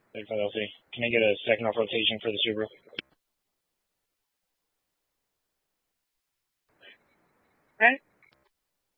Thanks, LLC. Can I get a second off rotation for the Subaru? Okay.